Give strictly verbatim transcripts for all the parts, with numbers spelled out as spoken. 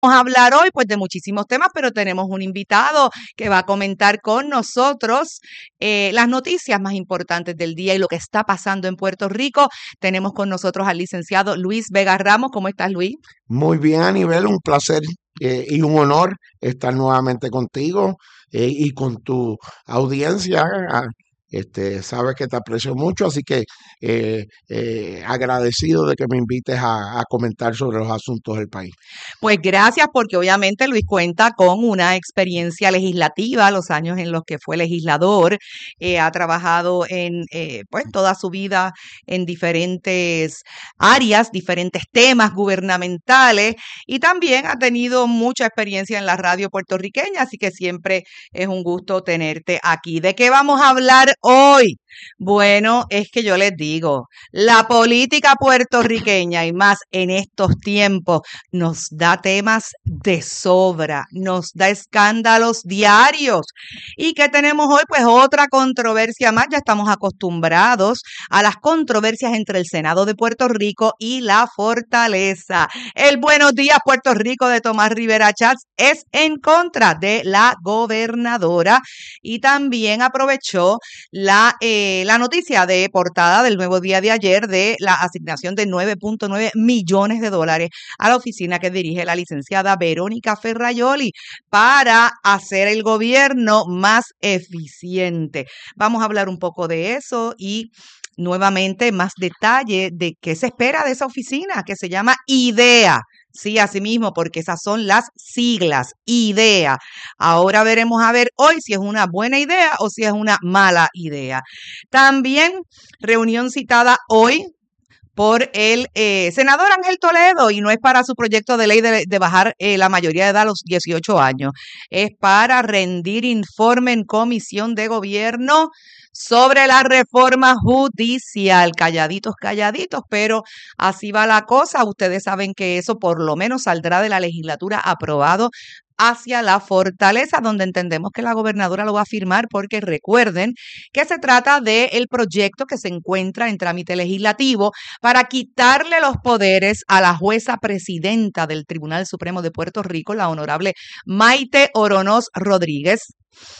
Vamos a hablar hoy pues de muchísimos temas, pero tenemos un invitado que va a comentar con nosotros eh, las noticias más importantes del día y lo que está pasando en Puerto Rico. Tenemos con nosotros al licenciado Luis Vega Ramos. ¿Cómo estás, Luis? Muy bien, Anibel, un placer eh, y un honor estar nuevamente contigo eh, y con tu audiencia. ah, Este, sabes que te aprecio mucho, así que eh, eh, agradecido de que me invites a, a comentar sobre los asuntos del país. Pues gracias, porque obviamente Luis cuenta con una experiencia legislativa, los años en los que fue legislador, eh, ha trabajado en eh, pues toda su vida en diferentes áreas, diferentes temas gubernamentales y también ha tenido mucha experiencia en la radio puertorriqueña, así que siempre es un gusto tenerte aquí. ¿De qué vamos a hablar hoy? Bueno, es que yo les digo, la política puertorriqueña y más en estos tiempos nos da temas de sobra, nos da escándalos diarios. ¿Y qué tenemos hoy? Pues otra controversia más. Ya estamos acostumbrados a las controversias entre el Senado de Puerto Rico y la Fortaleza. El Buenos Días Puerto Rico de Tomás Rivera Chats es en contra de la gobernadora y también aprovechó la, eh, la noticia de portada del Nuevo Día de ayer de la asignación de nueve punto nueve millones de dólares a la oficina que dirige la licenciada Verónica Ferraioli para hacer el gobierno más eficiente. Vamos a hablar un poco de eso y nuevamente más detalle de qué se espera de esa oficina que se llama IDEA. Sí, así mismo, porque esas son las siglas, IDEA. Ahora veremos a ver hoy si es una buena idea o si es una mala idea. También reunión citada hoy por el eh, senador Ángel Toledo, y no es para su proyecto de ley de, de bajar eh, la mayoría de edad a los dieciocho años, es para rendir informe en comisión de gobierno sobre la reforma judicial. Calladitos, calladitos, pero así va la cosa. Ustedes saben que eso por lo menos saldrá de la legislatura aprobado hacia la Fortaleza, donde entendemos que la gobernadora lo va a firmar, porque recuerden que se trata del proyecto que se encuentra en trámite legislativo para quitarle los poderes a la jueza presidenta del Tribunal Supremo de Puerto Rico, la honorable Maite Oronoz Rodríguez,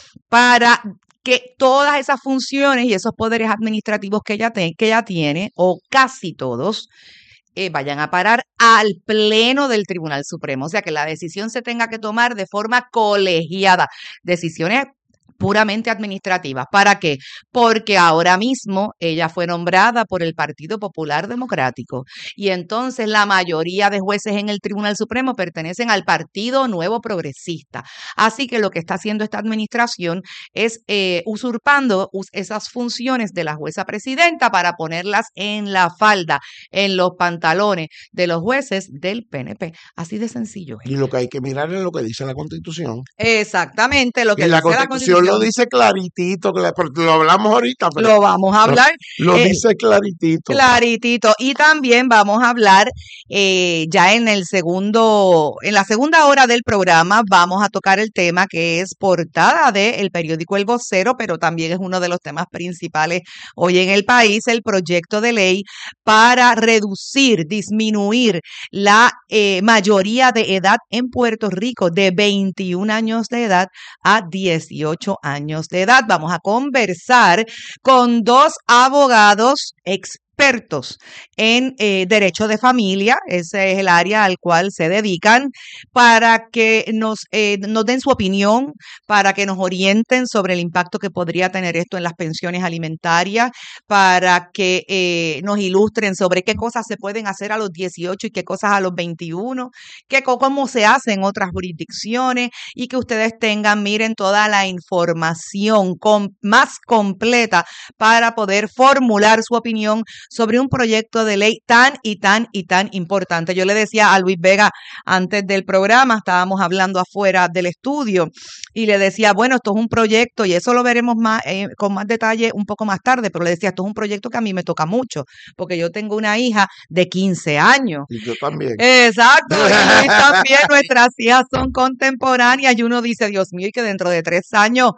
para que todas esas funciones y esos poderes administrativos que ella, te, que ella tiene, o casi todos, Eh, vayan a parar al Pleno del Tribunal Supremo. O sea, que la decisión se tenga que tomar de forma colegiada. Decisiones puramente administrativas. ¿Para qué? Porque ahora mismo ella fue nombrada por el Partido Popular Democrático y entonces la mayoría de jueces en el Tribunal Supremo pertenecen al Partido Nuevo Progresista. Así que lo que está haciendo esta administración es eh, usurpando us esas funciones de la jueza presidenta para ponerlas en la falda, en los pantalones de los jueces del P N P. Así de sencillo es. Y lo que hay que mirar es lo que dice la Constitución. Exactamente, lo que Y la dice la Constitución lo Constitución. dice claritito, cla- porque lo hablamos ahorita, pero Lo vamos a lo, hablar. lo eh, dice claritito. Claritito. Y también vamos a hablar eh, ya en el segundo, en la segunda hora del programa, vamos a tocar el tema que es portada del periódico El Vocero, pero también es uno de los temas principales hoy en el país, el proyecto de ley para reducir, disminuir la eh, mayoría de edad en Puerto Rico de veintiún años de edad a dieciocho años de edad. Vamos a conversar con dos abogados expertos en eh, derecho de familia, ese es el área al cual se dedican, para que nos, eh, nos den su opinión, para que nos orienten sobre el impacto que podría tener esto en las pensiones alimentarias, para que eh, nos ilustren sobre qué cosas se pueden hacer a los dieciocho y qué cosas a los veintiuno, qué, cómo se hace en otras jurisdicciones, y que ustedes tengan, miren, toda la información con, más completa para poder formular su opinión sobre un proyecto de ley tan y tan y tan importante. Yo le decía a Luis Vega antes del programa, estábamos hablando afuera del estudio, y le decía, bueno, esto es un proyecto, y eso lo veremos más eh, con más detalle un poco más tarde, pero le decía, esto es un proyecto que a mí me toca mucho, porque yo tengo una hija de quince años. Y yo también. Exacto, y Luis también, nuestras hijas son contemporáneas, y uno dice, Dios mío, y que dentro de tres años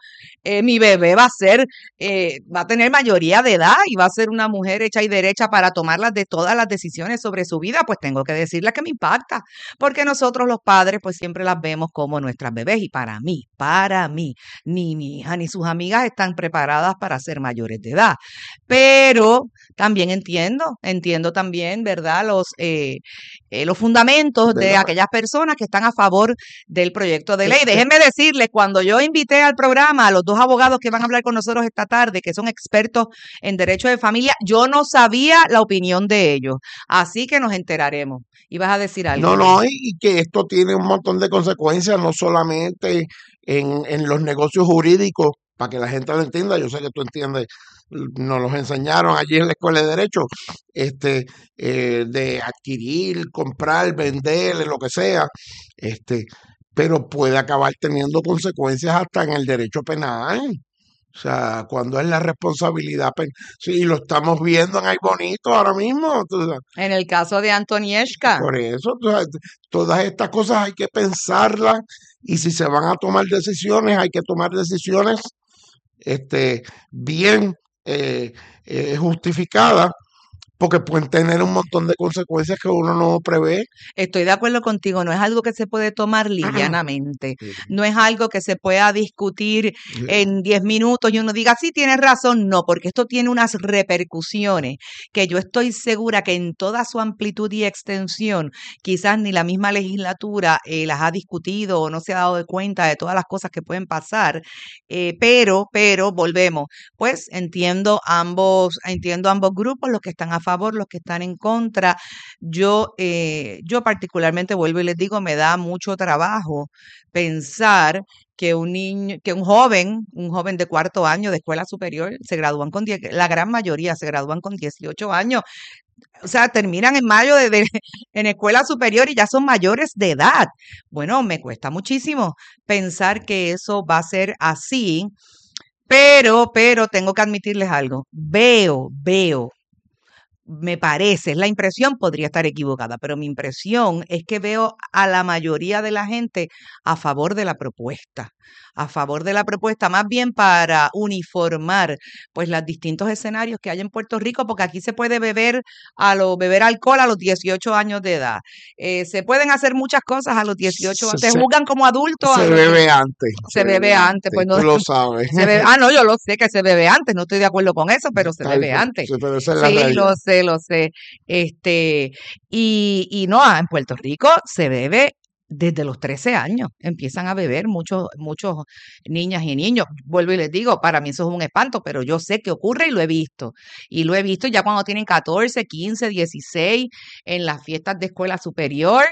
eh, mi bebé va a ser, eh, va a tener mayoría de edad y va a ser una mujer hecha y derecha para tomar las de todas las decisiones sobre su vida, pues tengo que decirle que me impacta, porque nosotros los padres pues siempre las vemos como nuestras bebés y para mí, para mí, ni mi hija ni sus amigas están preparadas para ser mayores de edad. Pero también entiendo, entiendo también, ¿verdad? Los, eh, eh, los fundamentos de de la, aquellas personas que están a favor del proyecto de eh, ley. eh, Déjenme decirles, cuando yo invité al programa a los dos abogados que van a hablar con nosotros esta tarde, que son expertos en derecho de familia, yo no sabía la opinión de ellos. Así que nos enteraremos. ¿Ibas a decir algo, no, Luis? no, y, y que esto tiene un montón de consecuencias, no solamente en, en los negocios jurídicos, para que la gente lo entienda, yo sé que tú entiendes, nos los enseñaron allí en la Escuela de Derecho, este, eh, de adquirir, comprar, vender, lo que sea, este, pero puede acabar teniendo consecuencias hasta en el derecho penal. O sea, cuando es la responsabilidad, pen- sí, lo estamos viendo en Ay Bonito ahora mismo. tú sabes. En el caso de Antonieshka. Por eso, tú sabes, todas estas cosas hay que pensarlas y si se van a tomar decisiones, hay que tomar decisiones este, bien eh, eh, justificadas, porque pueden tener un montón de consecuencias que uno no prevé. Estoy de acuerdo contigo, no es algo que se puede tomar livianamente, no es algo que se pueda discutir en diez minutos y uno diga, sí, tienes razón, no, porque esto tiene unas repercusiones que yo estoy segura que en toda su amplitud y extensión, quizás ni la misma legislatura eh, las ha discutido o no se ha dado de cuenta de todas las cosas que pueden pasar, eh, pero, pero, volvemos, pues entiendo ambos, entiendo ambos grupos, los que están a favor, los que están en contra. Yo, eh, yo particularmente vuelvo y les digo, me da mucho trabajo pensar que un niño, que un joven, un joven de cuarto año de escuela superior, se gradúan con diez, la gran mayoría se gradúan con dieciocho años, o sea, terminan en mayo de, de- en escuela superior y ya son mayores de edad. Bueno, me cuesta muchísimo pensar que eso va a ser así, pero, pero tengo que admitirles algo. Veo, veo me parece, es la impresión, podría estar equivocada, pero mi impresión es que veo a la mayoría de la gente a favor de la propuesta, a favor de la propuesta, más bien para uniformar pues los distintos escenarios que hay en Puerto Rico, porque aquí se puede beber a lo, beber alcohol a los dieciocho años de edad. Eh, se pueden hacer muchas cosas a los dieciocho, Se, te se, juzgan como adultos a se los diez, bebe antes, se bebe antes, sí, pues no, tú lo sabes. se bebe, ah, no, yo lo sé que se bebe antes, no estoy de acuerdo con eso, pero se Está bien, bebe pero, antes. sí, pero esa es la Sí, realidad. lo sé, lo sé. Este, y, y no, ah, en Puerto Rico se bebe desde los trece años. Empiezan a beber muchos, muchos niñas y niños. Vuelvo y les digo, para mí eso es un espanto, pero yo sé que ocurre y lo he visto. Y lo he visto ya cuando tienen catorce, quince, dieciséis, en las fiestas de escuela superior,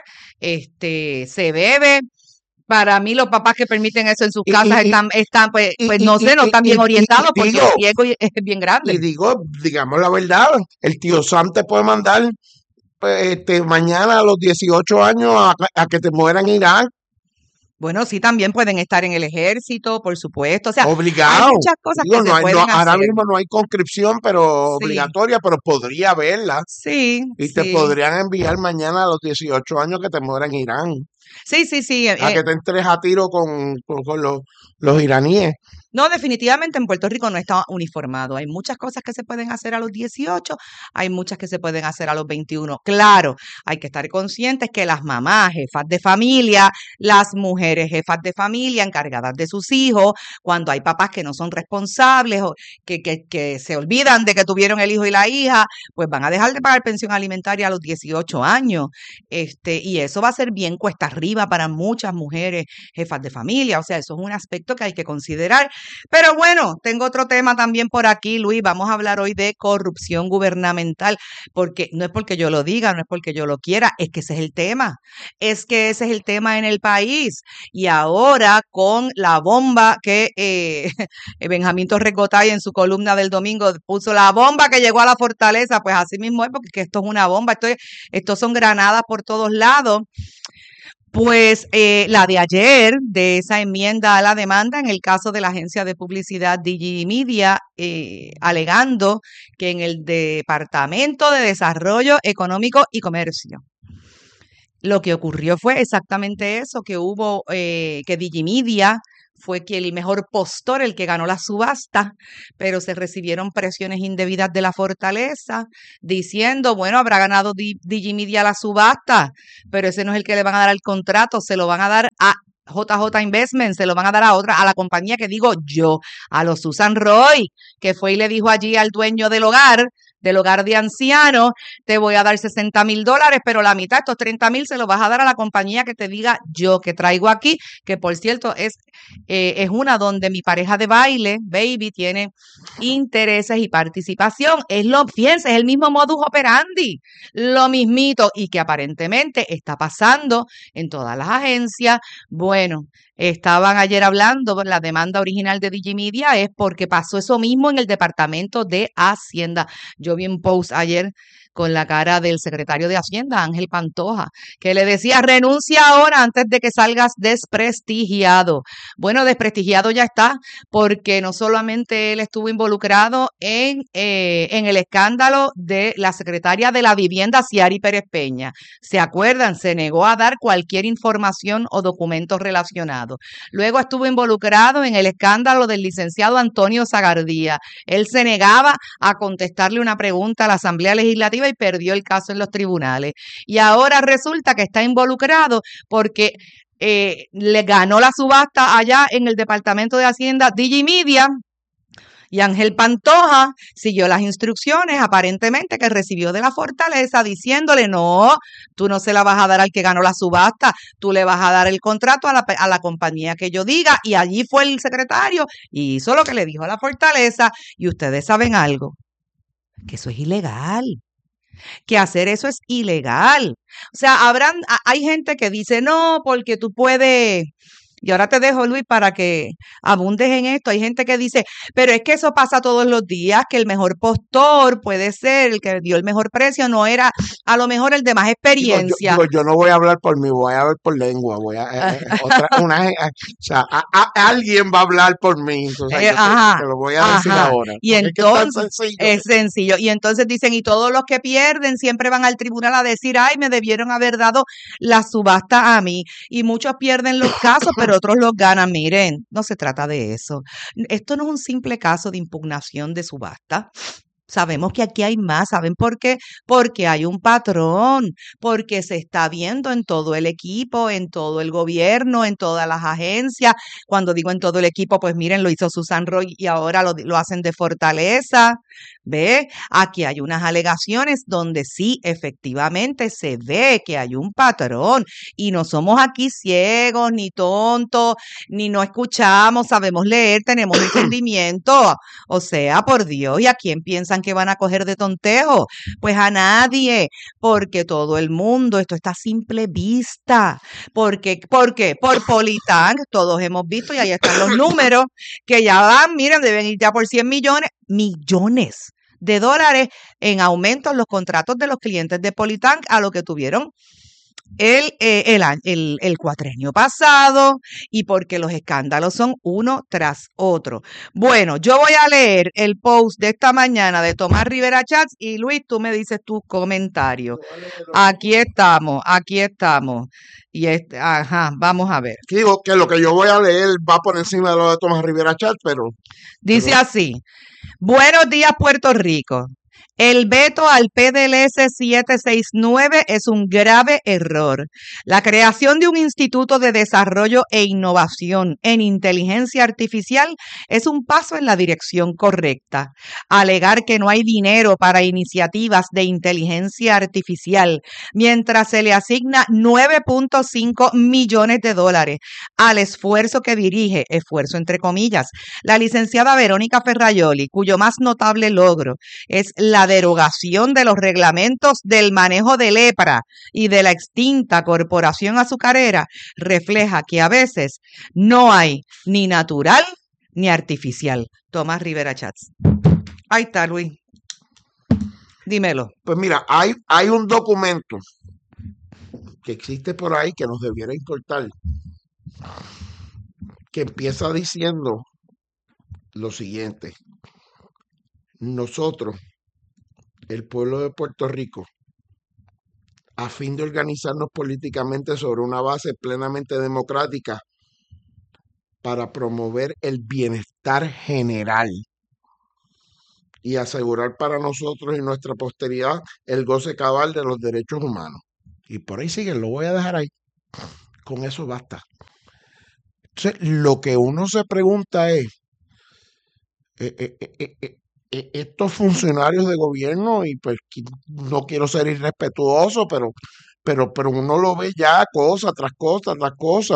este, se bebe. Para mí los papás que permiten eso en sus Y, casas y, están, están pues, y, pues y, no y, sé, no y, están y, bien y- y orientados porque el digo, riesgo es bien y grande. digo, digamos la verdad, el tío Sam te puede mandar pues, este, mañana a los dieciocho años a, a que te mueran en Irak, Bueno, sí, también pueden estar en el ejército, por supuesto. O sea, hay obligado. muchas cosas que Digo, no se hay, no, pueden ahora hacer. mismo no hay conscripción, pero Sí, obligatoria, pero podría haberla. sí, Y te sí. podrían enviar mañana a los dieciocho años que te mueran en Irán, Sí, sí, sí. a eh, que te entres a tiro con, con, con los, los iraníes. No, definitivamente en Puerto Rico no está uniformado. Hay muchas cosas que se pueden hacer a los dieciocho, hay muchas que se pueden hacer a los veintiuno. Claro, hay que estar conscientes que las mamás, jefas de familia, las mujeres jefas de familia encargadas de sus hijos, cuando hay papás que no son responsables o que, que, que se olvidan de que tuvieron el hijo y la hija, pues van a dejar de pagar pensión alimentaria a los dieciocho años. Este, y eso va a ser bien cuesta arriba para muchas mujeres jefas de familia. O sea, eso es un aspecto que hay que considerar. Pero bueno, tengo otro tema también por aquí, Luis. Vamos a hablar hoy de corrupción gubernamental, porque no es porque yo lo diga, no es porque yo lo quiera, es que ese es el tema. Es que ese es el tema en el país. Y ahora con la bomba que eh, Benjamín Torres Gotay en su columna del domingo puso, la bomba que llegó a la fortaleza, pues así mismo es, porque es que esto es una bomba, esto, es, esto son granadas por todos lados. Pues eh, la de ayer, de esa enmienda a la demanda en el caso de la agencia de publicidad Digimedia, eh, alegando que en el Departamento de Desarrollo Económico y Comercio, lo que ocurrió fue exactamente eso, que hubo, eh, que Digimedia fue que el mejor postor, el que ganó la subasta, pero se recibieron presiones indebidas de la fortaleza diciendo, bueno, habrá ganado Di- Digimedia la subasta, pero ese no es el que le van a dar el contrato, se lo van a dar a J J Investment, se lo van a dar a otra, a la compañía que digo yo, a los Susan Roy, que fue y le dijo allí al dueño del hogar, del hogar de ancianos, te voy a dar sesenta mil dólares, pero la mitad, estos treinta mil, se los vas a dar a la compañía que te diga yo, que traigo aquí, que por cierto es, eh, es una donde mi pareja de baile, Baby, tiene intereses y participación. Es lo, fíjense, es el mismo modus operandi, lo mismito, y que aparentemente está pasando en todas las agencias. Bueno, estaban ayer hablando, la demanda original de Digimedia es porque pasó eso mismo en el Departamento de Hacienda. Yo vi un post ayer con la cara del secretario de Hacienda, Ángel Pantoja, que le decía, renuncia ahora antes de que salgas desprestigiado. Bueno, desprestigiado ya está, porque no solamente él estuvo involucrado en, eh, en el escándalo de la secretaria de la Vivienda, Ciari Pérez Peña. ¿Se acuerdan? Se negó a dar cualquier información o documento relacionado. Luego estuvo involucrado en el escándalo del licenciado Antonio Zagardía. Él se negaba a contestarle una pregunta a la Asamblea Legislativa y perdió el caso en los tribunales. Y ahora resulta que está involucrado porque eh, le ganó la subasta allá en el Departamento de Hacienda Digimedia. Y Ángel Pantoja siguió las instrucciones, aparentemente, que recibió de la fortaleza, diciéndole, no, tú no se la vas a dar al que ganó la subasta, tú le vas a dar el contrato a la, a la compañía que yo diga. Y allí fue el secretario y hizo lo que le dijo a la fortaleza. Y ustedes saben algo, que eso es ilegal, que hacer eso es ilegal. O sea, habrán, hay gente que dice, no, porque tú puedes. Y ahora te dejo, Luis, para que abundes en esto. Hay gente que dice, pero es que eso pasa todos los días, que el mejor postor puede ser el que dio el mejor precio, no era a lo mejor el de más Digo, yo, experiencia. digo, yo no voy a hablar por mí, voy a hablar por lengua, voy a, eh, eh, otra, una, eh, o sea, a- a- alguien va a hablar por mí, entonces Eh, yo te, ajá, te lo voy a decir ajá. ahora, Y porque es que es tan entonces, sencillo. es sencillo. Y entonces dicen, y todos los que pierden siempre van al tribunal a decir, ay, me debieron haber dado la subasta a mí. Y muchos pierden los casos, pero otros los ganan. Miren, no se trata de eso. Esto no es un simple caso de impugnación de subasta. Sabemos que aquí hay más, ¿saben por qué? Porque hay un patrón, porque se está viendo en todo el equipo, en todo el gobierno, en todas las agencias. Cuando digo en todo el equipo, pues miren, lo hizo Susan Roy y ahora lo, lo hacen de Fortaleza. ¿Ve? Aquí hay unas alegaciones donde sí, efectivamente, se ve que hay un patrón y no somos aquí ciegos, ni tontos, ni no escuchamos, sabemos leer, tenemos entendimiento. O sea, por Dios, ¿y a quién piensan que van a coger de tontejo? Pues a nadie, porque todo el mundo, esto está a simple vista. Porque, ¿por qué? Por Politank, todos hemos visto y ahí están los números, que ya van, miren, deben ir ya por cien millones, millones de dólares en aumento en los contratos de los clientes de Politank a lo que tuvieron el, eh, el, a- el, el cuatrenio pasado y porque los escándalos son uno tras otro. Bueno, yo voy a leer el post de esta mañana de Tomás Rivera Chats y Luis, tú me dices tu comentario. Aquí estamos, aquí estamos. Y este, ajá, vamos a ver. Digo que lo que yo voy a leer va por encima de lo de Tomás Rivera Chat, pero, Dice pero así. Buenos días, Puerto Rico. El veto al P D L S setecientos sesenta y nueve es un grave error. La creación de un Instituto de Desarrollo e Innovación en Inteligencia Artificial es un paso en la dirección correcta. Alegar que no hay dinero para iniciativas de inteligencia artificial mientras se le asigna nueve punto cinco millones de dólares al esfuerzo que dirige, esfuerzo entre comillas, la licenciada Verónica Ferraioli, cuyo más notable logro es la derogación de los reglamentos del manejo de lepra y de la extinta corporación azucarera, refleja que a veces no hay ni natural ni artificial. Tomás Rivera Chats. Ahí está, Luis. Dímelo. pues mira, hay, hay un documento que existe por ahí que nos debiera importar, que empieza diciendo lo siguiente: nosotros, el pueblo de Puerto Rico, a fin de organizarnos políticamente sobre una base plenamente democrática, para promover el bienestar general y asegurar para nosotros y nuestra posteridad el goce cabal de los derechos humanos. Y por ahí sigue, lo voy a dejar ahí. Con eso basta. Entonces, lo que uno se pregunta es, eh, eh, eh, eh, eh, eh, estos funcionarios de gobierno, y pues qui- no quiero ser irrespetuoso, pero, pero, pero uno lo ve ya cosa tras cosa tras cosa.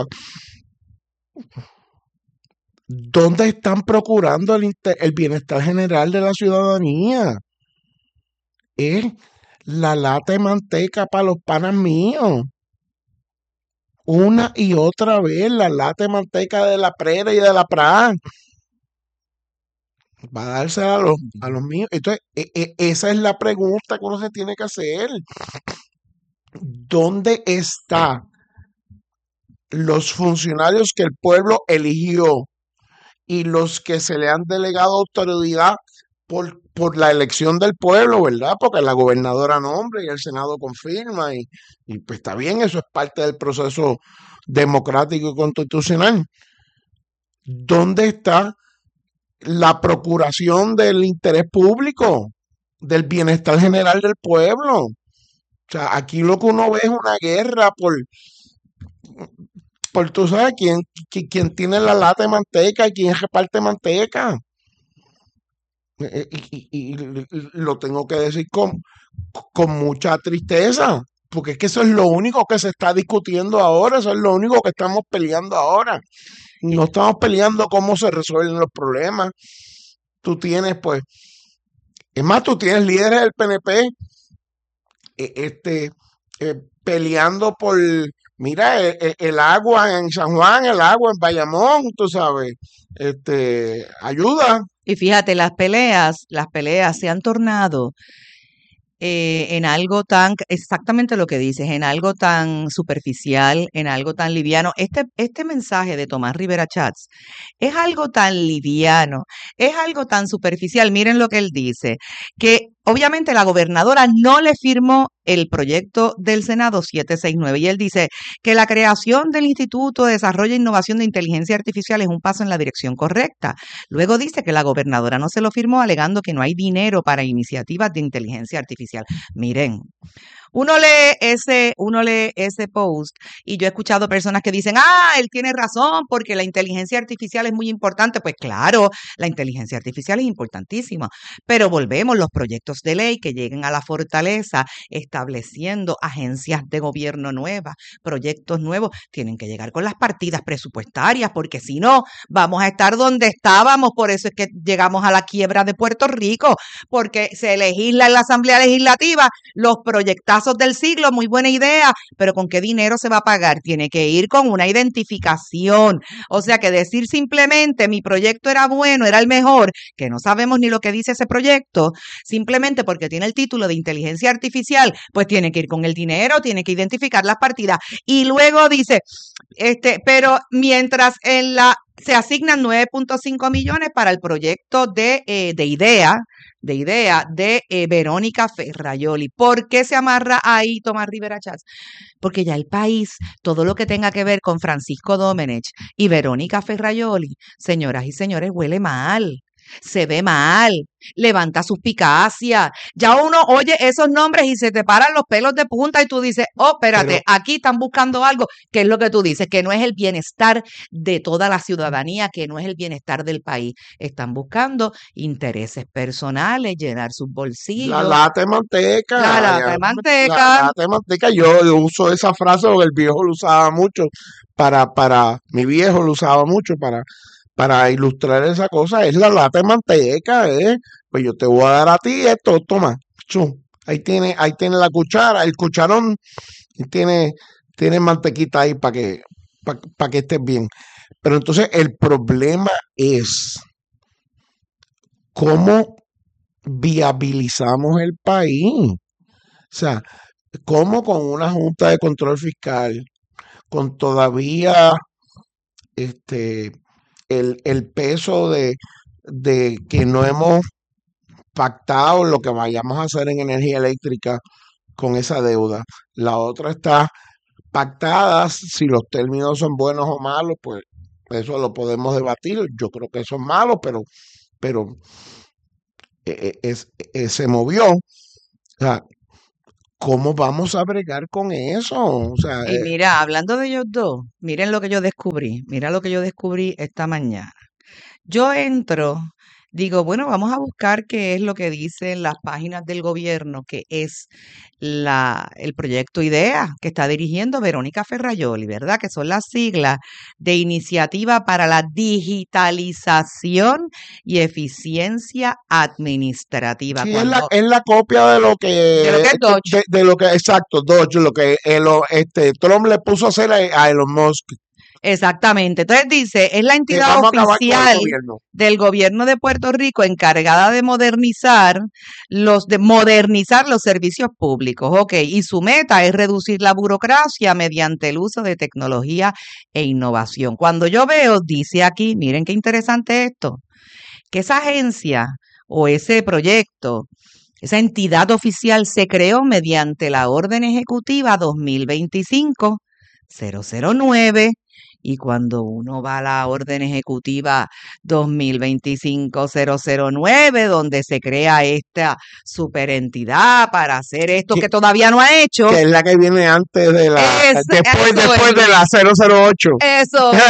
¿Dónde están procurando el, inte- el bienestar general de la ciudadanía? Es la lata de manteca para los panas míos. Una y otra vez la lata de manteca de la Prera y de la Pran. Va a dársela a los, a los míos. Entonces, e- e- esa es la pregunta que uno se tiene que hacer. ¿Dónde están los funcionarios que el pueblo eligió y los que se le han delegado autoridad por, por la elección del pueblo, ¿verdad? Porque la gobernadora nombra y el Senado confirma y, y pues está bien, eso es parte del proceso democrático y constitucional. ¿Dónde está la procuración del interés público, del bienestar general del pueblo? O sea, aquí lo que uno ve es una guerra por, por tú sabes, quién, qui- quién tiene la lata de manteca y quién reparte manteca. Eh, Y, y- y lo tengo que decir con, con mucha tristeza, porque es que eso es lo único que se está discutiendo ahora, eso es lo único que estamos peleando ahora. No estamos peleando cómo se resuelven los problemas. Tú tienes, pues, es más, tú tienes líderes del P N P eh, este, eh, peleando por, mira, e- e- el, agua en San Juan, el agua en Bayamón, tú sabes, este, ayuda. Y fíjate, las peleas, las peleas se han tornado eh, en algo tan, exactamente lo que dices, en algo tan superficial, en algo tan liviano. Este, este mensaje de Tomás Rivera Chats es algo tan liviano, es algo tan superficial. Miren lo que él dice, que obviamente la gobernadora no le firmó el proyecto del Senado setecientos sesenta y nueve y él dice que la creación del Instituto de Desarrollo e Innovación de Inteligencia Artificial es un paso en la dirección correcta. Luego dice que la gobernadora no se lo firmó alegando que no hay dinero para iniciativas de inteligencia artificial. Miren, uno lee ese, uno lee ese post y yo he escuchado personas que dicen, ah, él tiene razón porque la inteligencia artificial es muy importante. Pues claro, la inteligencia artificial es importantísima, pero volvemos, los proyectos de ley que lleguen a la fortaleza estableciendo agencias de gobierno nuevas, proyectos nuevos, tienen que llegar con las partidas presupuestarias porque si no, vamos a estar donde estábamos. Por eso es que llegamos a la quiebra de Puerto Rico, porque se legisla en la Asamblea Legislativa los proyectazos del siglo, muy buena idea, pero ¿con qué dinero se va a pagar? Tiene que ir con una identificación. O sea que decir simplemente mi proyecto era bueno, era el mejor, que no sabemos ni lo que dice ese proyecto, simplemente porque tiene el título de inteligencia artificial, pues tiene que ir con el dinero, tiene que identificar las partidas. Y luego dice, este, pero mientras en la se asignan nueve punto cinco millones para el proyecto de, eh, de IDEA, de idea de eh, Verónica Ferrayoli. ¿Por qué se amarra ahí Tomás Rivera Chats? Porque ya el país, todo lo que tenga que ver con Francisco Domenech y Verónica Ferrayoli, señoras y señores, huele mal. Se ve mal, levanta suspicacia. Ya uno oye esos nombres y se te paran los pelos de punta y tú dices, oh, espérate, Pero, aquí están buscando algo, que es lo que tú dices, que no es el bienestar de toda la ciudadanía, que no es el bienestar del país. Están buscando intereses personales, llenar sus la bolsillos, lata de la manteca, ya, lata de la manteca. lata de manteca, yo, yo uso esa frase porque el viejo lo usaba mucho para, para, mi viejo lo usaba mucho para, para ilustrar esa cosa, es la lata de manteca, ¿eh? Pues yo te voy a dar a ti esto, toma, chum, ahí tiene, ahí tiene la cuchara, el cucharón, y tiene, tiene mantequita ahí para que, para que estés bien. Pero entonces el problema es cómo viabilizamos el país. O sea, cómo con una Junta de Control Fiscal, con todavía este, el, el peso de, de que no hemos pactado lo que vayamos a hacer en energía eléctrica con esa deuda. La otra está pactada, si los términos son buenos o malos, pues eso lo podemos debatir. Yo creo que eso es malo, pero, pero eh, es, eh, se movió. O sea, ¿cómo vamos a bregar con eso? O sea, Y eh, mira, hablando de ellos dos, miren lo que yo descubrí, mira lo que yo descubrí esta mañana. Yo entro, digo, bueno, vamos a buscar qué es lo que dicen las páginas del gobierno, que es la, el proyecto IDEA que está dirigiendo Verónica Ferrayoli, ¿verdad? Que son las siglas de Iniciativa para la Digitalización y Eficiencia Administrativa. sí, es la, Cuando, es la copia de lo que, de lo que es Dodge. de, de lo que, exacto, Dodge, lo que Elo- este, Trump le puso a hacer a, a Elon Musk, Exactamente. Entonces dice, es la que entidad vamos a acabar con el oficial gobierno. del gobierno de Puerto Rico encargada de modernizar los de modernizar los servicios públicos. Ok, y su meta es reducir la burocracia mediante el uso de tecnología e innovación. Cuando yo veo, dice aquí, miren qué interesante esto, que esa agencia o ese proyecto, esa entidad oficial se creó mediante la Orden Ejecutiva dos mil veinticinco cero cero nueve. Y cuando uno va a la orden ejecutiva dos mil veinticinco cero cero nueve, donde se crea esta superentidad para hacer esto Que, que todavía no ha hecho, que es la que viene antes de la, es, después, eso después es, de la cero cero ocho. eso es.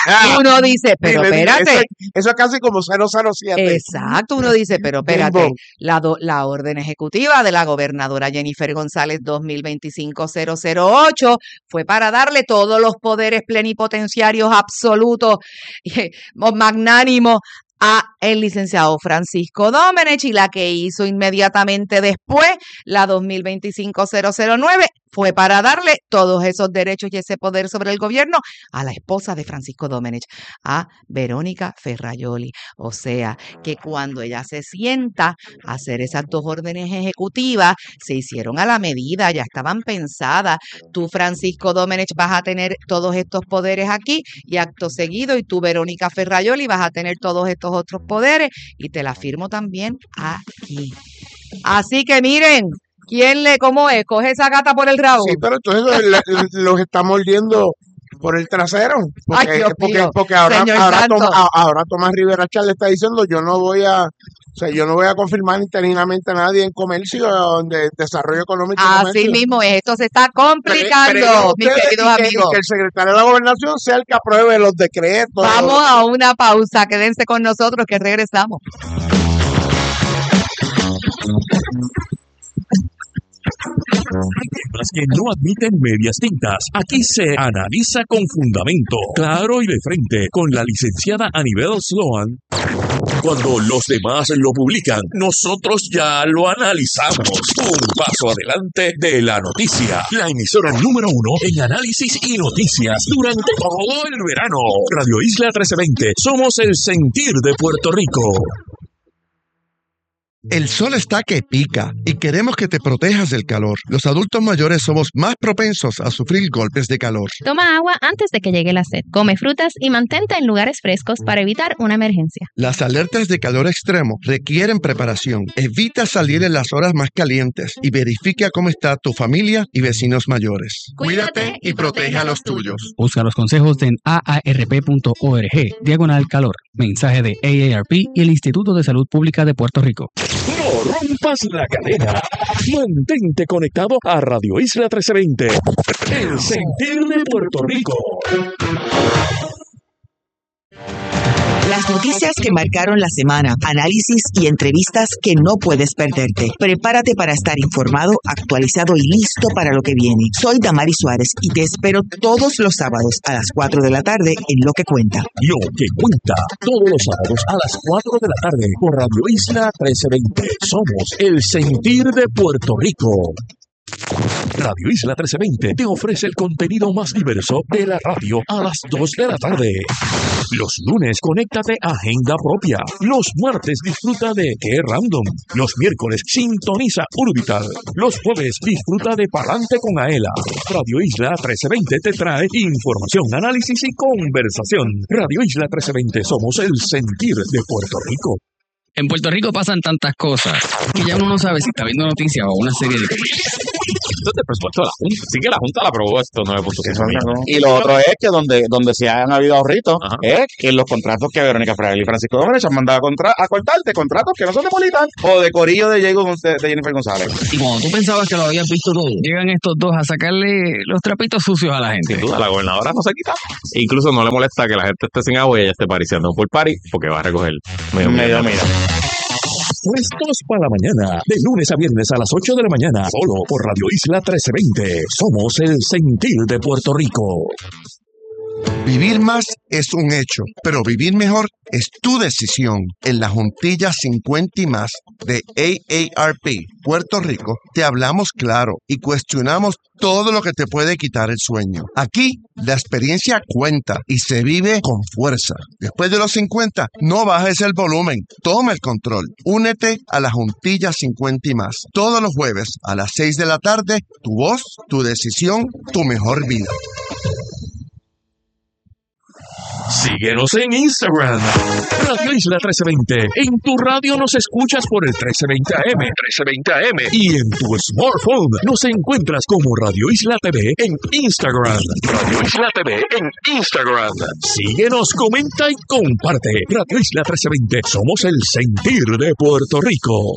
Uno dice, pero Dile, dile, eso, espérate. es- eso es casi como cero cero siete. Exacto, uno dice, pero espérate, Bimbo. la, do- la orden ejecutiva de la gobernadora Jennifer González dos mil veinticinco cero cero ocho fue para darle todos los poderes plenipotenciarios absolutos, eh, magnánimos a el licenciado Francisco Domenech, y la que hizo inmediatamente después, la dos mil veinticinco cero cero nueve, fue para darle todos esos derechos y ese poder sobre el gobierno a la esposa de Francisco Domenech, a Verónica Ferrayoli. O sea, que cuando ella se sienta a hacer esas dos órdenes ejecutivas, se hicieron a la medida, ya estaban pensadas. Tú, Francisco Domenech, vas a tener todos estos poderes aquí, y acto seguido, y tú, Verónica Ferrayoli, vas a tener todos estos otros poderes, y te la firmo también aquí. Así que miren, ¿quién le, cómo es? Coge esa gata por el rabo. Sí, pero entonces le- le- los está mordiendo por el trasero. Ay, Porque, Dios porque, mío, porque ahora, señor ahora, santo. Tom- a- ahora Tomás Rivera Chá le está diciendo, yo no voy a, o sea, yo no voy a confirmar interinamente a nadie en comercio, de desarrollo económico y Así comercio. mismo es, esto se está Pre- complicando, pregúntenle mis ustedes queridos y que, y amigos. que el secretario de la gobernación sea el que apruebe los decretos. Vamos a una pausa, quédense con nosotros que regresamos. Temas que no admiten medias tintas. Aquí se analiza con fundamento, claro y de frente, con la licenciada Anibel Sloan. Cuando los demás lo publican, nosotros ya lo analizamos. Un paso adelante de la noticia. La emisora número uno en análisis y noticias durante todo el verano. Radio Isla trece veinte. Somos el sentir de Puerto Rico. El sol está que pica y queremos que te protejas del calor. Los adultos mayores somos más propensos a sufrir golpes de calor. Toma agua antes de que llegue la sed. Come frutas y mantente en lugares frescos para evitar una emergencia. Las alertas de calor extremo requieren preparación. Evita salir en las horas más calientes y verifica cómo está tu familia y vecinos mayores. Cuídate y protege a los tuyos. Busca los consejos en a a r p punto org, diagonal calor. Mensaje de A A R P y el Instituto de Salud Pública de Puerto Rico. No rompas la cadena. Mantente conectado a Radio Isla trece veinte. El sentir de Puerto Rico. Las noticias que marcaron la semana, análisis y entrevistas que no puedes perderte. Prepárate para estar informado, actualizado y listo para lo que viene. Soy Damari Suárez y te espero todos los sábados a las cuatro de la tarde en Lo que Cuenta. Lo que cuenta todos los sábados a las cuatro de la tarde por Radio Isla trece veinte. Somos el sentir de Puerto Rico. Radio Isla trece veinte te ofrece el contenido más diverso de la radio a las dos de la tarde. Los lunes, conéctate a Agenda Propia. Los martes, disfruta de Qué Random. Los miércoles, sintoniza Urbital. Los jueves, disfruta de Palante con Aela. Radio Isla trece veinte te trae información, análisis y conversación. Radio Isla trece veinte, somos el sentir de Puerto Rico. En Puerto Rico pasan tantas cosas que ya uno no sabe si está viendo noticias o una serie de... esto es del presupuesto de la Junta. Así que la Junta la aprobó estos nueve punto cinco millones. Y lo otro es que donde, donde se han habido ahorritos es que los contratos que Verónica Fraile y Francisco Gómez han mandado a, contra, a cortarte, contratos que no son de Molitán o de Corillo de, Diego, de, de Jennifer González. Y cuando tú pensabas que lo habías visto todo, llegan estos dos a sacarle los trapitos sucios a la gente. Sin duda, la gobernadora no se quita. E incluso no le molesta que la gente esté sin agua y ella esté pariciando por party porque va a recoger medio medio mira. Puestos para la mañana, de lunes a viernes a las ocho de la mañana, solo por Radio Isla trece veinte. Somos el sentir de Puerto Rico. Vivir más es un hecho, pero vivir mejor es tu decisión. En la Juntilla cincuenta y más de A A R P Puerto Rico te hablamos claro y cuestionamos todo lo que te puede quitar el sueño. Aquí la experiencia cuenta y se vive con fuerza. Después de los cincuenta, no bajes el volumen, toma el control. Únete a la Juntilla cincuenta y más. Todos los jueves a las seis de la tarde, tu voz, tu decisión, tu mejor vida. Síguenos en Instagram, Radio Isla trece veinte. En tu radio nos escuchas por el trece veinte A M, trece veinte A M. Y en tu smartphone nos encuentras como Radio Isla T V en Instagram. Radio Isla T V en Instagram. Síguenos, comenta y comparte. Radio Isla trece veinte. Somos el sentir de Puerto Rico.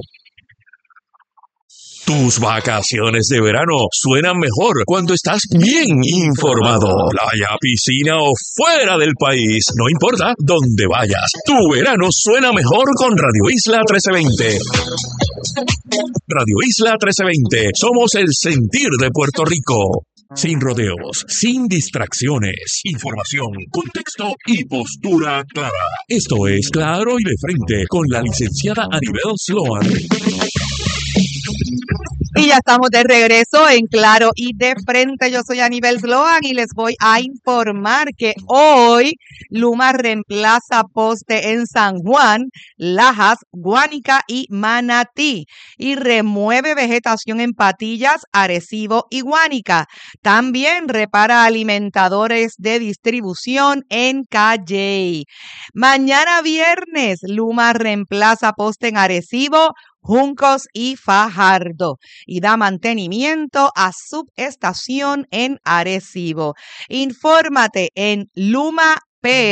Tus vacaciones de verano suenan mejor cuando estás bien informado. Playa, piscina o fuera del país, no importa dónde vayas. Tu verano suena mejor con Radio Isla trece veinte. Radio Isla trece veinte. Somos el sentir de Puerto Rico. Sin rodeos, sin distracciones, información, contexto y postura clara. Esto es Claro y de Frente con la licenciada Anibel Sloan. Y ya estamos de regreso en Claro y de Frente. Yo soy Anibel Sloan y les voy a informar que hoy Luma reemplaza poste en San Juan, Lajas, Guánica y Manatí y remueve vegetación en Patillas, Arecibo y Guánica. También repara alimentadores de distribución en Calley. Mañana viernes, Luma reemplaza poste en Arecibo, Juncos y Fajardo y da mantenimiento a subestación en Arecibo. Infórmate en lumapr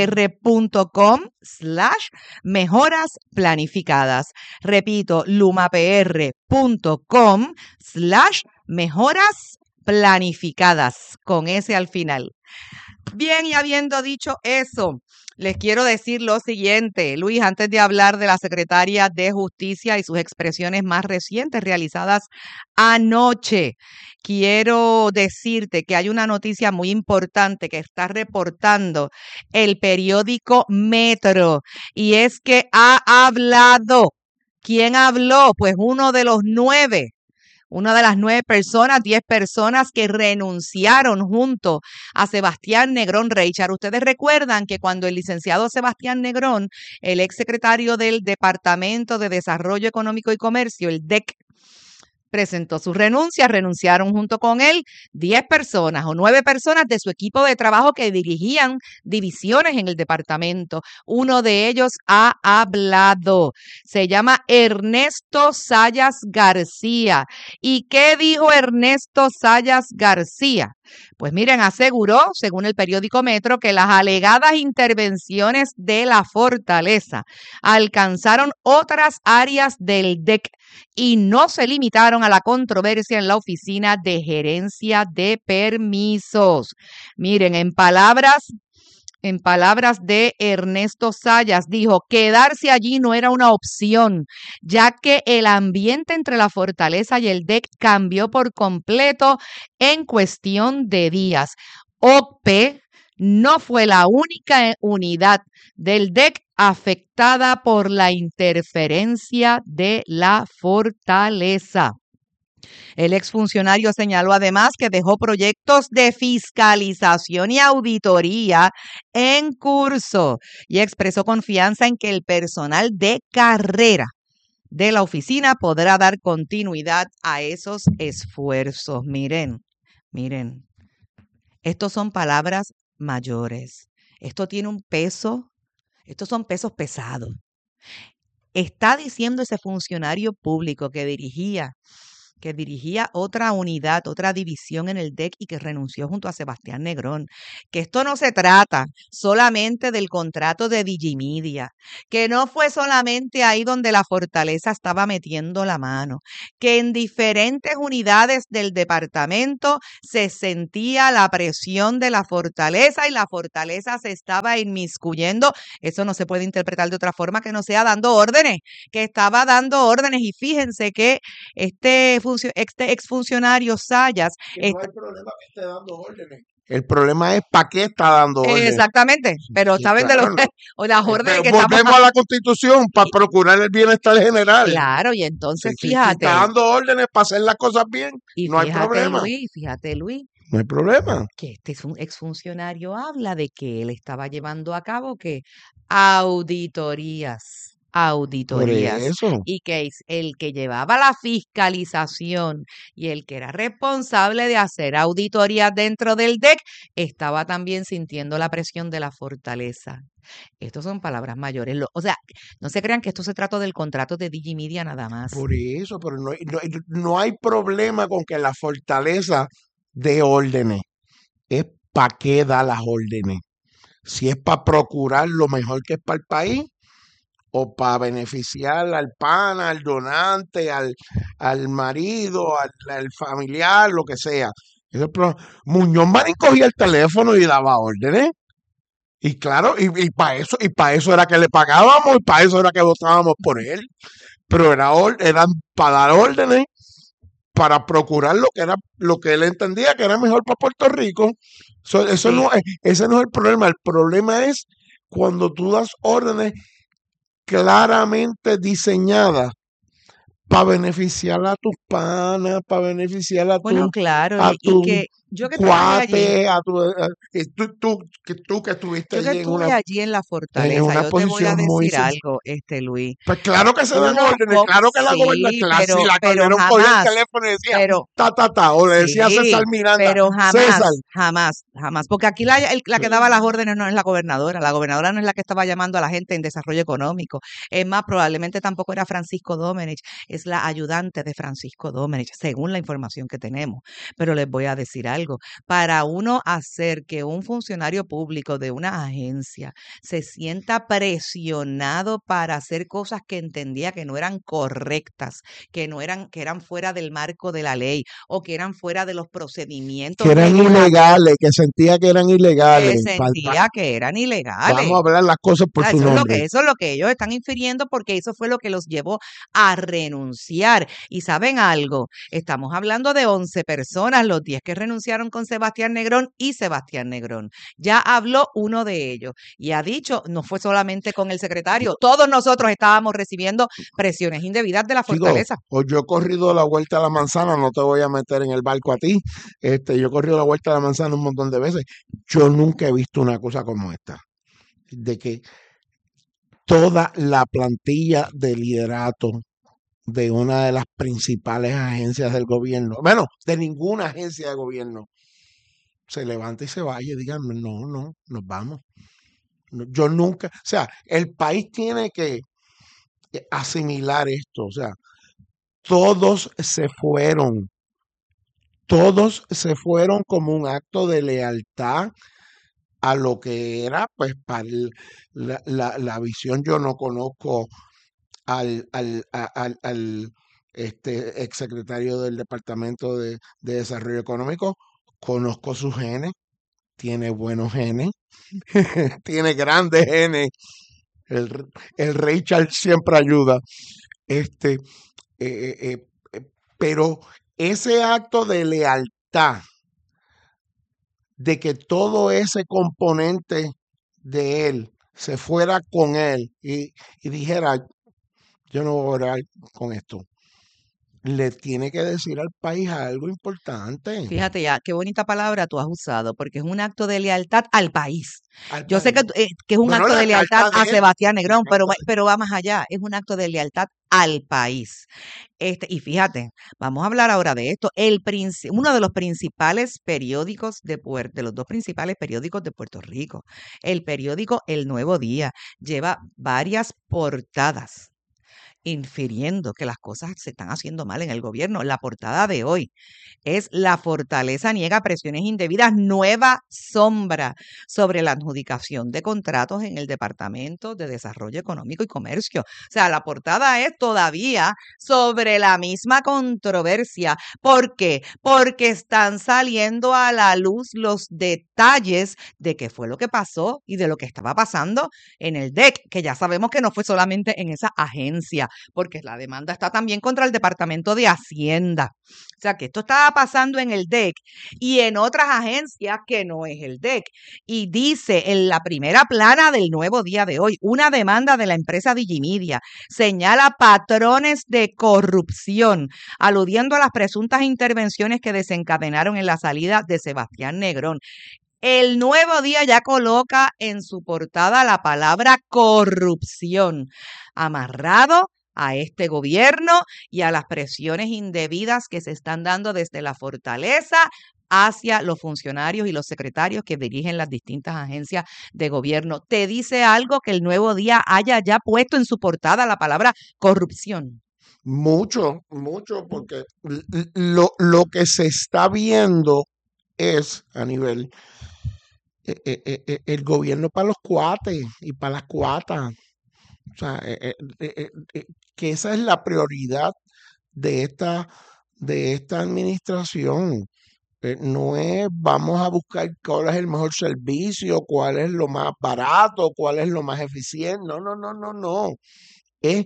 punto com slash mejoras planificadas. Repito, lumapr punto com slash mejoras planificadas con ese al final. Bien, y habiendo dicho eso, les quiero decir lo siguiente, Luis, antes de hablar de la secretaria de Justicia y sus expresiones más recientes realizadas anoche, quiero decirte que hay una noticia muy importante que está reportando el periódico Metro y es que ha hablado. ¿Quién habló? Pues uno de los nueve. Una de las nueve personas, diez personas que renunciaron junto a Sebastián Negrón Reichard. Ustedes recuerdan que cuando el licenciado Sebastián Negrón, el exsecretario del Departamento de Desarrollo Económico y Comercio, el D E C, presentó su renuncia, renunciaron junto con él diez personas o nueve personas de su equipo de trabajo que dirigían divisiones en el departamento. Uno de ellos ha hablado. Se llama Ernesto Sayas García. ¿Y qué dijo Ernesto Sayas García? Pues miren, aseguró, según el periódico Metro, que las alegadas intervenciones de la fortaleza alcanzaron otras áreas del D E C y no se limitaron a la controversia en la oficina de gerencia de permisos. Miren, en palabras En palabras de Ernesto Sayas, dijo, quedarse allí no era una opción, ya que el ambiente entre la fortaleza y el D E C cambió por completo en cuestión de días. O P E no fue la única unidad del D E C afectada por la interferencia de la fortaleza. El exfuncionario señaló además que dejó proyectos de fiscalización y auditoría en curso y expresó confianza en que el personal de carrera de la oficina podrá dar continuidad a esos esfuerzos. Miren, miren, estos son palabras mayores. Esto tiene un peso, estos son pesos pesados. Está diciendo ese funcionario público que dirigía que dirigía otra unidad, otra división en el D E C y que renunció junto a Sebastián Negrón. Que esto no se trata solamente del contrato de Digimedia, que no fue solamente ahí donde la Fortaleza estaba metiendo la mano, que en diferentes unidades del departamento se sentía la presión de la Fortaleza y la Fortaleza se estaba inmiscuyendo. Eso no se puede interpretar de otra forma que no sea dando órdenes, que estaba dando órdenes. Y fíjense que este, funcio- este exfuncionario Sayas, Que no est- hay problema que esté dando órdenes. El problema es para qué está dando eh, órdenes. exactamente, pero Sí, saben de lo claro, no. o las Eh, órdenes pero que estamos volvemos a la Constitución para procurar el bienestar general. claro, y Si, entonces si- si está fíjate, dando órdenes para hacer las cosas bien, y no hay fíjate problema. Luis, fíjate Luis, No hay problema. que este es un exfuncionario habla de que él estaba llevando a cabo que auditorías, Por auditorías, eso. y que es el que llevaba la fiscalización y el que era responsable de hacer auditorías dentro del D E C estaba también sintiendo la presión de la Fortaleza. Estas son palabras mayores. Lo- o sea, no se crean que esto se trata del contrato de Digimedia nada más. Por eso, pero no, hay- no, hay- no hay problema con que la Fortaleza dé órdenes. Es para qué da las órdenes. Si es para procurar lo mejor que es para el país o para beneficiar al pana, al donante, al, al marido, al, al familiar, lo que sea. Ese es el problema. Muñoz Marín cogía el teléfono y daba órdenes. Y claro, y, y para eso, y para eso era que le pagábamos, y para eso era que votábamos por él. Pero era, or- eran para dar órdenes, para procurar lo que era, lo que él entendía que era mejor para Puerto Rico. So, eso Sí. no es, ese no es el problema. El problema es cuando tú das órdenes claramente diseñadas para beneficiar a tus panas, para beneficiar a Bueno, tu, claro, a y, y tu que yo que trabajé allí, cuate, a tu, a- y tú, tú, que tú que estuviste yo que allí en una, estuve allí en la en Fortaleza, una yo te voy a posición muy decir sen- algo, este Luis. Pues claro que se dan Uno, órdenes, co- claro que la gobernadora, sí, claro, si pero, la pero Calderón cogía el jamás, teléfono y decía pero ta, ta, ta, o le decía a César sí, Miranda, pero César, jamás, jamás, jamás, porque aquí la, el- la que daba las órdenes no es la gobernadora, la gobernadora no es la que estaba llamando a la gente en desarrollo económico, es más, probablemente tampoco era Francisco Domenech, es la ayudante de Francisco Domenech, según la información que tenemos, pero les voy a decir algo, para uno hacer que un funcionario público de una agencia se sienta presionado para hacer cosas que entendía que no eran correctas, que no eran, que eran fuera del marco de la ley o que eran fuera de los procedimientos que eran regulatorios, ilegales, que sentía que eran que ilegales. Pa- pa- sentía que eran ilegales. vamos a hablar las cosas por Ah, su Eso es lo nombre. que, eso es lo que ellos están infiriendo porque eso fue lo que los llevó a renunciar. Y saben algo, estamos hablando de once personas, los diez que renunciaron con Sebastián Negrón y Sebastián Negrón. Ya habló uno de ellos y ha dicho, no fue solamente con el secretario, todos nosotros estábamos recibiendo presiones indebidas de la Chicos, Fortaleza. o yo he corrido la vuelta a la manzana, no te voy a meter en el barco a ti. Este, yo he corrido la vuelta a la manzana un montón de veces. Yo nunca he visto una cosa como esta, de que toda la plantilla de liderato de una de las principales agencias del gobierno, bueno, de ninguna agencia de gobierno, se levanta y se vaya y digan, no, no, nos vamos. No, yo nunca, o sea, el país tiene que eh, asimilar esto, o sea, todos se fueron, todos se fueron como un acto de lealtad a lo que era, pues, para el- la, la- la visión. Yo no conozco al, al, a- al, al, este, exsecretario del Departamento de, de Desarrollo Económico, conozco sus genes, tiene buenos genes, tiene grandes genes, el, r- el Rey Charles siempre ayuda, este, eh, eh, eh, eh, pero ese acto de lealtad, de que todo ese componente de él se fuera con él y, y dijera, yo no voy a orar con esto, le tiene que decir al país algo importante, Fíjate ya, qué bonita palabra tú has usado, porque es un acto de lealtad al país. al Yo sé que, país. tú- eh, que es un Bueno, acto la de lealtad carta a de él, Sebastián la Negrón, pero, carta va- pero va más allá, es un acto de lealtad al país. Este, y fíjate, vamos a hablar ahora de esto. El princi- uno de los principales periódicos de Puerto, de los dos principales periódicos de Puerto Rico, el periódico El Nuevo Día, lleva varias portadas infiriendo que las cosas se están haciendo mal en el gobierno. La portada de hoy es La fortaleza niega presiones indebidas, nueva sombra sobre la adjudicación de contratos en el Departamento de Desarrollo Económico y Comercio. O sea, la portada es todavía sobre la misma controversia. ¿Por qué? Porque están saliendo a la luz los detalles de qué fue lo que pasó y de lo que estaba pasando en el D E C, que ya sabemos que no fue solamente en esa agencia, porque la demanda está también contra el Departamento de Hacienda. O sea, que esto estaba pasando en el D E C y en otras agencias que no es el D E C. Y dice en la primera plana del Nuevo Día de hoy, una demanda de la empresa Digimedia señala patrones de corrupción, aludiendo a las presuntas intervenciones que desencadenaron en la salida de Sebastián Negrón. El Nuevo Día ya coloca en su portada la palabra corrupción, amarrado a este gobierno y a las presiones indebidas que se están dando desde la fortaleza hacia los funcionarios y los secretarios que dirigen las distintas agencias de gobierno. ¿Te dice algo que el Nuevo Día haya ya puesto en su portada la palabra corrupción? Mucho, mucho, porque lo, lo que se está viendo es a nivel eh, eh, eh, el gobierno para los cuates y para las cuatas. O sea, eh, eh, eh, eh, que esa es la prioridad de esta, de esta administración. Eh, no es vamos a buscar cuál es el mejor servicio, cuál es lo más barato, cuál es lo más eficiente. No, no, no, no, no. Es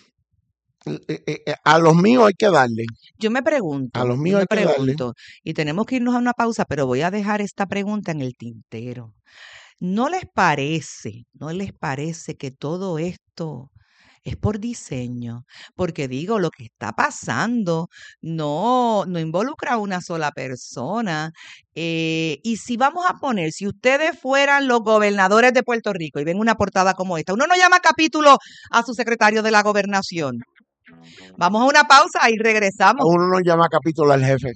eh, eh, eh, a los míos hay que darle. Yo me pregunto, A los yo míos me hay que darle. pregunto, y tenemos que irnos a una pausa, pero voy a dejar esta pregunta en el tintero. ¿No les parece, no les parece que todo esto es por diseño? Porque digo, lo que está pasando no, no involucra a una sola persona. Eh, y si vamos a poner, si ustedes fueran los gobernadores de Puerto Rico y ven una portada como esta, uno no llama capítulo a su secretario de la gobernación. Vamos a una pausa y regresamos. A uno no llama capítulo al jefe.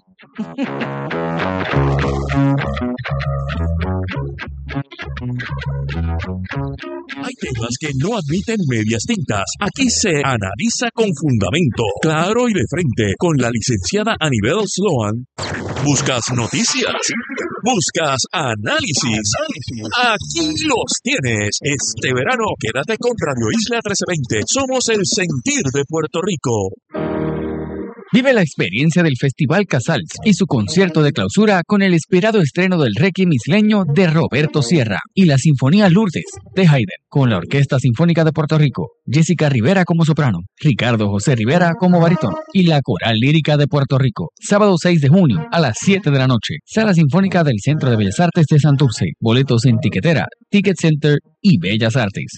Hay temas que no admiten medias tintas. Aquí se analiza con fundamento, claro y de frente, con la licenciada Anibel Sloan. ¿Buscas noticias? ¿Buscas análisis? Aquí los tienes. Este verano, quédate con Radio Isla trece veinte. Somos el sentir de Puerto Rico. Vive la experiencia del Festival Casals y su concierto de clausura con el esperado estreno del Requiem isleño de Roberto Sierra y la Sinfonía Lourdes de Haydn, con la Orquesta Sinfónica de Puerto Rico, Jessica Rivera como soprano, Ricardo José Rivera como barítono y la Coral Lírica de Puerto Rico. Sábado seis de junio a las siete de la noche. Sala Sinfónica del Centro de Bellas Artes de Santurce. Boletos en Tiquetera, Ticket Center y Bellas Artes.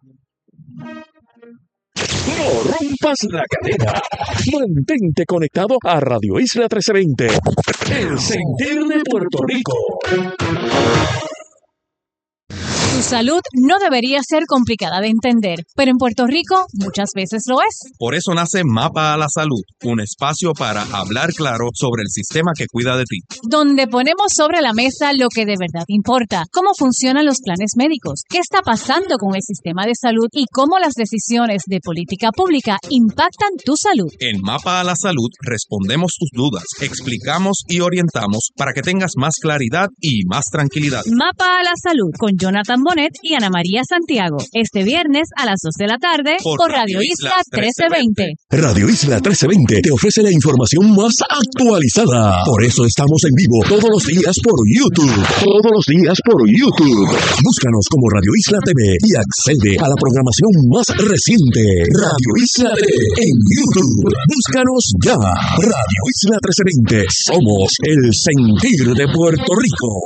No rompas la cadena. Mantente conectado a Radio Isla trece veinte. El sentir de Puerto Rico. Tu salud no debería ser complicada de entender, pero en Puerto Rico muchas veces lo es. Por eso nace Mapa a la Salud, un espacio para hablar claro sobre el sistema que cuida de ti. Donde ponemos sobre la mesa lo que de verdad importa, cómo funcionan los planes médicos, qué está pasando con el sistema de salud y cómo las decisiones de política pública impactan tu salud. En Mapa a la Salud respondemos tus dudas, explicamos y orientamos para que tengas más claridad y más tranquilidad. Mapa a la Salud con Jonathan Bonet y Ana María Santiago, este viernes a las dos de la tarde por, por Radio Isla trece veinte. Radio Isla trece veinte te ofrece la información más actualizada. Por eso estamos en vivo todos los días por YouTube. Todos los días por YouTube. Búscanos como Radio Isla T V y accede a la programación más reciente. Radio Isla T V en YouTube. Búscanos ya. Radio Isla trece veinte. Somos el sentir de Puerto Rico.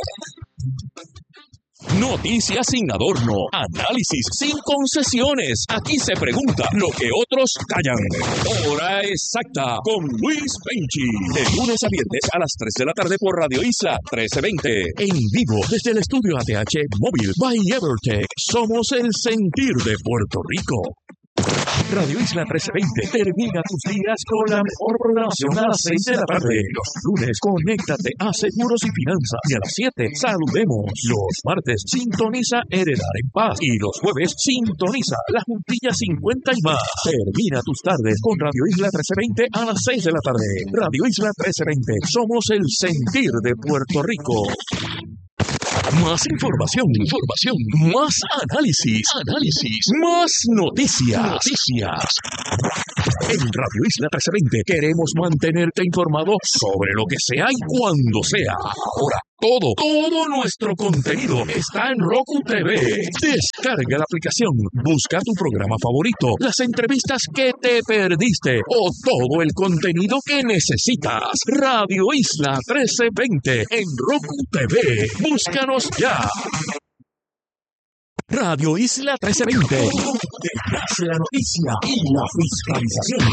Noticias sin adorno, análisis sin concesiones. Aquí se pregunta lo que otros callan. Hora exacta con Luis Penchi. De lunes a viernes a las tres de la tarde por Radio Isla trece veinte. En vivo desde el estudio A T H Móvil by Evertech. Somos el sentir de Puerto Rico. Radio Isla trece veinte termina tus días con la mejor programación a las seis de la tarde. Los lunes, conéctate a Seguros y Finanzas. Y a las siete, saludemos. Los martes, sintoniza Heredar en Paz. Y los jueves, sintoniza La Juntilla cincuenta y más. Termina tus tardes con Radio Isla trece veinte a las seis de la tarde. Radio Isla trece veinte. Somos el sentir de Puerto Rico. Más información, información, más análisis, análisis, más noticias, noticias. En Radio Isla trece veinte queremos mantenerte informado sobre lo que sea y cuando sea. Ahora, todo, todo nuestro contenido está en Roku T V. Descarga la aplicación, busca tu programa favorito, las entrevistas que te perdiste o todo el contenido que necesitas. Radio Isla trece veinte en Roku T V. Búscanos ya. Radio Isla trece veinte. Donde nace la noticia y la fiscalización.